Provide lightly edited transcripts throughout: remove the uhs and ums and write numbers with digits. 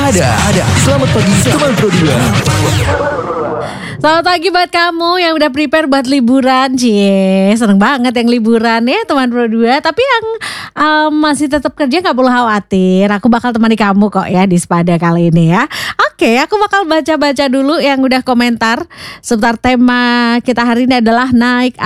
Ada. Selamat pagi teman Pro 2. Selamat pagi buat kamu yang udah prepare buat liburan. Cie, seneng banget yang liburan ya teman Pro 2. Tapi yang masih tetap kerja gak perlu khawatir. Aku bakal temani kamu kok ya di Spada kali ini ya. Oke, aku bakal baca-baca dulu yang udah komentar. Sebentar, tema kita hari ini adalah naik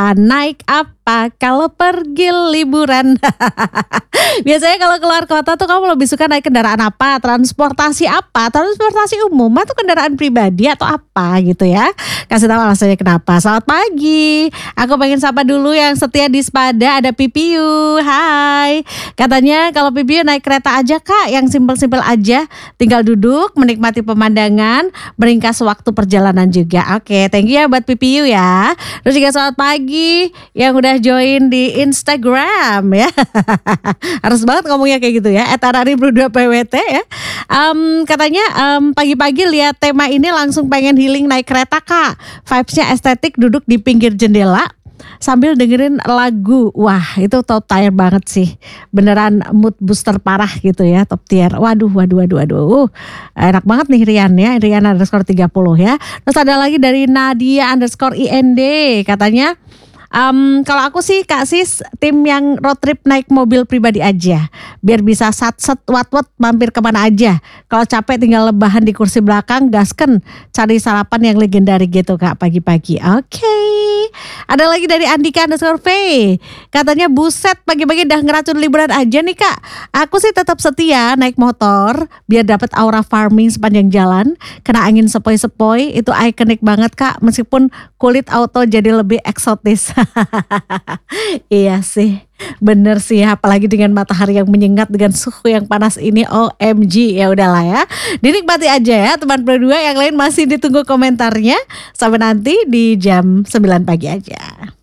apa kalau pergi liburan. Biasanya kalau keluar kota tuh kamu lebih suka naik kendaraan apa? Transportasi apa? Transportasi umum atau kendaraan pribadi atau apa gitu ya? Kasih tahu alasannya kenapa. Selamat pagi. Aku pengen sapa dulu yang setia di Spada, ada Pipiu. Hai. Katanya kalau Pipiu naik kereta aja Kak, yang simpel-simpel aja. Tinggal duduk, menikmati pemandangan, meringkas waktu perjalanan juga. Oke, thank you ya buat Pipiu ya. Terus juga selamat pagi yang udah join di Instagram ya. Harus banget ngomongnya kayak gitu ya. @arari_2pwt ya. Katanya pagi-pagi lihat tema ini langsung pengen healing naik kereta Kak. Vibes-nya estetik, duduk di pinggir jendela sambil dengerin lagu. Wah, itu top tier banget sih. Beneran mood booster parah gitu ya, top tier. Waduh. Enak banget nih Rian ya. Rian _30 ya. Terus ada lagi dari Nadia_IND. Katanya kalau aku sih Kak Sis tim yang road trip naik mobil pribadi aja, biar bisa sat-set wat-wat mampir kemana aja. Kalau capek tinggal lebahan di kursi belakang, gasken cari sarapan yang legendaris gitu Kak pagi-pagi. Oke. Ada lagi dari Andika_V. Katanya buset pagi-pagi udah ngeracun liburan aja nih Kak. Aku sih tetap setia naik motor biar dapat aura farming sepanjang jalan. Kena angin sepoi-sepoi itu ikonik banget Kak, meskipun kulit auto jadi lebih eksotis. Iya sih, bener sih, apalagi dengan matahari yang menyengat dengan suhu yang panas ini. OMG, ya udahlah ya, dinikmati aja ya teman Pro 2. Yang lain masih ditunggu komentarnya. Sampai nanti di jam 9 pagi aja.